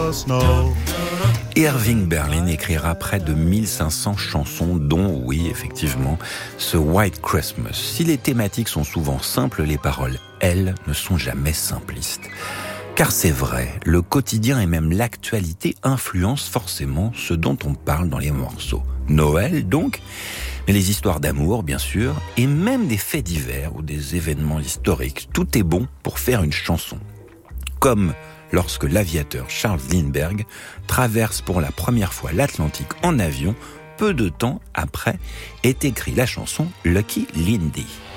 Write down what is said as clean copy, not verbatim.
the snow. Irving Berlin écrira près de 1500 chansons, dont, oui, effectivement, ce White Christmas. Si les thématiques sont souvent simples, les paroles, elles, ne sont jamais simplistes. Car c'est vrai, le quotidien et même l'actualité influencent forcément ce dont on parle dans les morceaux. Noël, donc, mais les histoires d'amour, bien sûr, et même des faits divers ou des événements historiques. Tout est bon pour faire une chanson. Comme lorsque l'aviateur Charles Lindbergh traverse pour la première fois l'Atlantique en avion, peu de temps après est écrite la chanson Lucky Lindy.